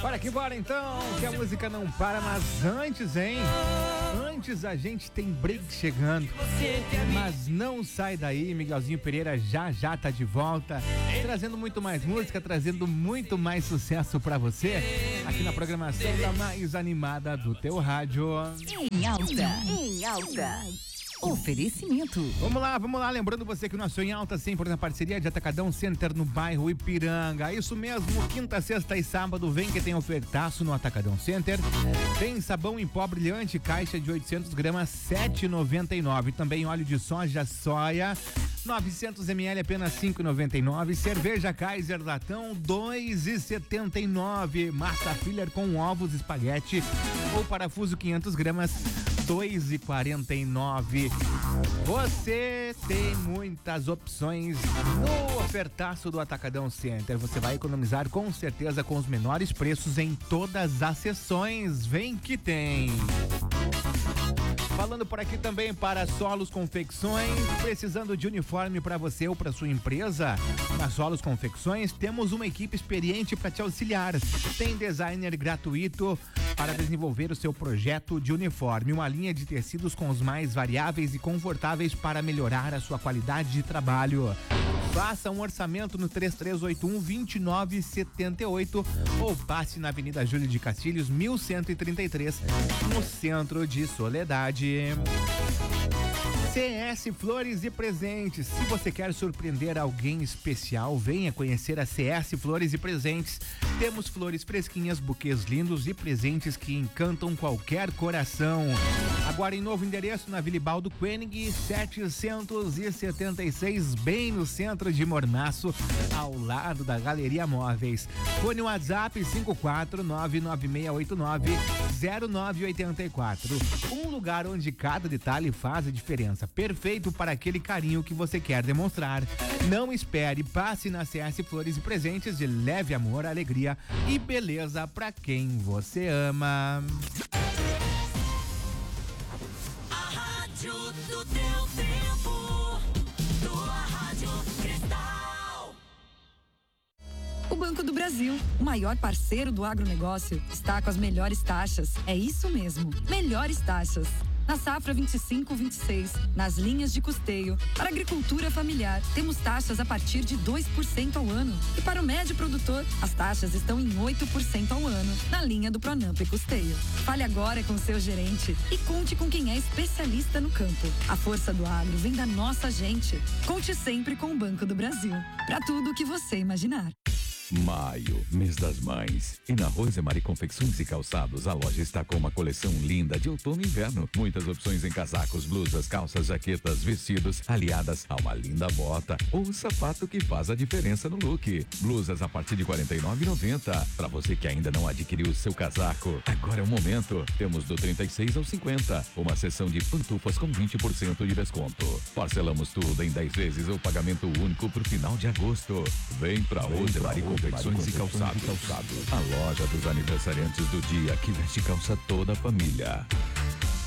Bora que bora então, que a música não para, mas antes, hein? Antes a gente tem break chegando, mas não sai daí, Miguelzinho Pereira já tá de volta, trazendo muito mais música, trazendo muito mais sucesso pra você, aqui na programação da mais animada do teu rádio. Em alta. Oferecimento. Vamos lá, lembrando você que o nosso Em Alta sempre na parceria de Atacadão Center no bairro Ipiranga. Isso mesmo, quinta, sexta e sábado vem que tem ofertaço no Atacadão Center. Tem sabão em pó brilhante, caixa de 800 gramas, R$7,99. Também óleo de soja, soia, 900 ml, apenas R$5,99. Cerveja Kaiser latão, R$2,79. Massa filler com ovos, espaguete ou parafuso 500 gramas, R$2,49. Você tem muitas opções no ofertaço do Atacadão Center. Você vai economizar com certeza com os menores preços em todas as seções. Vem que tem! Falando por aqui também para Solos Confecções, precisando de uniforme para você ou para sua empresa? Na Solos Confecções temos uma equipe experiente para te auxiliar. Tem designer gratuito para desenvolver o seu projeto de uniforme, uma linha de tecidos com os mais variáveis e confortáveis para melhorar a sua qualidade de trabalho. Faça um orçamento no 3381-2978 ou passe na Avenida Júlio de Castilhos, 1133, no centro de Soledade. CS Flores e Presentes. Se você quer surpreender alguém especial, venha conhecer a CS Flores e Presentes. Temos flores fresquinhas, buquês lindos e presentes que encantam qualquer coração. Agora em novo endereço na Vilibaldo Koenig, 776, bem no centro de Mormaço, ao lado da Galeria Móveis. Fone WhatsApp 54996890984. Um lugar onde cada detalhe faz a diferença. Perfeito para aquele carinho que você quer demonstrar. Não espere, passe na CS Flores e Presentes e leve amor, alegria e beleza para quem você ama. A rádio do teu tempo, tua Rádio Cristal. O Banco do Brasil, o maior parceiro do agronegócio, está com as melhores taxas. É isso mesmo, melhores taxas. Na safra 25-26, nas linhas de custeio, para agricultura familiar, temos taxas a partir de 2% ao ano. E para o médio produtor, as taxas estão em 8% ao ano, na linha do Pronamp e Custeio. Fale agora com seu gerente e conte com quem é especialista no campo. A força do agro vem da nossa gente. Conte sempre com o Banco do Brasil. Para tudo o que você imaginar. Maio, mês das mães. E na Rosemary Confecções e Calçados, a loja está com uma coleção linda de outono e inverno. Muitas opções em casacos, blusas, calças, jaquetas, vestidos, aliadas a uma linda bota ou sapato que faz a diferença no look. Blusas a partir de R$ 49,90. Para você que ainda não adquiriu o seu casaco, agora é o momento. Temos do 36 ao 50. Uma seção de pantufas com 20% de desconto. Parcelamos tudo em 10 vezes ou pagamento único pro final de agosto. Vem pra Rosemary Confecções e Calçados. A loja dos aniversariantes do dia que veste calça toda a família.